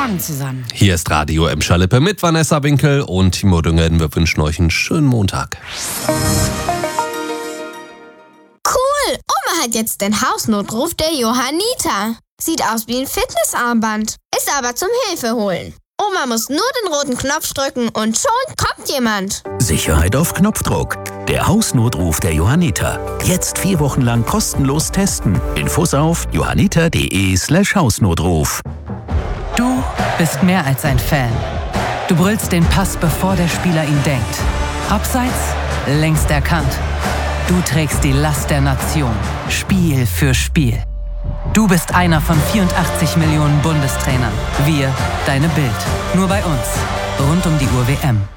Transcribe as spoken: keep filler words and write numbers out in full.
Morgen zusammen. Hier ist Radio Emscher-Lippe mit Vanessa Winkel und Timo Düngen. Wir wünschen euch einen schönen Montag. Cool, Oma hat jetzt den Hausnotruf der Johanniter. Sieht aus wie ein Fitnessarmband, ist aber zum Hilfeholen. Oma muss nur den roten Knopf drücken und schon kommt jemand. Sicherheit auf Knopfdruck. Der Hausnotruf der Johanniter. Jetzt vier Wochen lang kostenlos testen. Infos auf johanniter.de slash Hausnotruf. Du bist mehr als ein Fan. Du brüllst den Pass, bevor der Spieler ihn denkt. Abseits, längst erkannt. Du trägst die Last der Nation. Spiel für Spiel. Du bist einer von vierundachtzig Millionen Bundestrainern. Wir, deine Bild. Nur bei uns. Rund um die Uhr W M.